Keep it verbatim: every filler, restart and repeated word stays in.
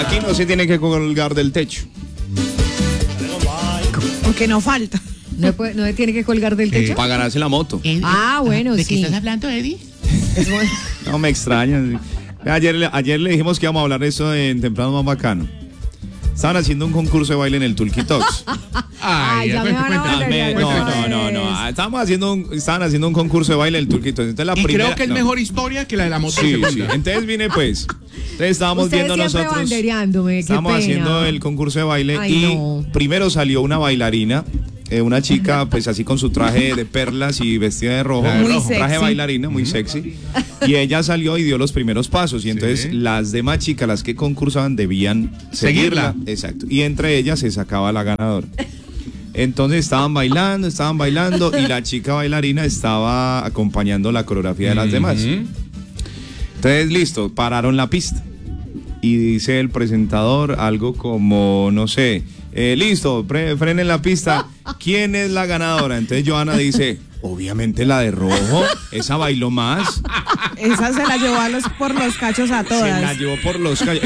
Aquí no se tiene que colgar del techo. Porque no falta. No, puede, no tiene que colgar del techo. Eh, para ganarse la moto. Eh, Ah, bueno, ¿De sí. qué estás hablando, Eddie? Es bueno. No me extraña. Ayer, ayer le dijimos que íbamos a hablar de eso en Temprano Más Bacano. Estaban haciendo un concurso de baile en el Tulki Talks. Ay, ya me van a Ah, me- no, no, no, no. Estábamos haciendo un, estaban haciendo un concurso de baile en el Tulki Talks. Entonces la Y primera, creo que es no. mejor historia que la de la moto Sí, segunda. sí. Entonces vine pues. Entonces estábamos Ustedes viendo siempre nosotros. bandereándome, qué Estábamos pena. haciendo el concurso de baile Ay, y no. primero salió una bailarina, eh, una chica pues así con su traje de perlas y vestida de rojo, Muy rojo, traje de sexy. bailarina, muy sexy. Y ella salió y dio los primeros pasos y entonces Sí. las demás chicas, las que concursaban, debían seguirla. Seguirla. Exacto. Y entre ellas se sacaba la ganadora. Entonces estaban bailando, estaban bailando y la chica bailarina estaba acompañando la coreografía de las demás. Entonces, listo, pararon la pista. Y dice el presentador algo como, no sé, eh, listo, pre- frenen la pista. ¿Quién es la ganadora? Entonces Johanna dice, obviamente la de rojo, esa bailó más. Esa se la llevó a los, por los cachos a Se todas. la llevó por los calles.